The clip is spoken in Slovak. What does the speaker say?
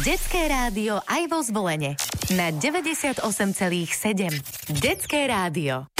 Detské rádio aj vo Zvolene na 98,7. Detské rádio.